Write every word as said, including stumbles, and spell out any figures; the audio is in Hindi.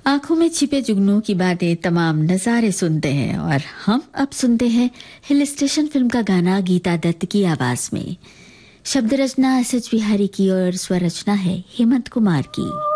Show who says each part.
Speaker 1: आंखों में छिपे जुगनू की बातें तमाम नजारे सुनते हैं और हम अब सुनते हैं हिल स्टेशन फिल्म का गाना गीता दत्त की आवाज में। शब्द रचना एस एच बिहारी की और स्वर रचना है हेमंत कुमार की।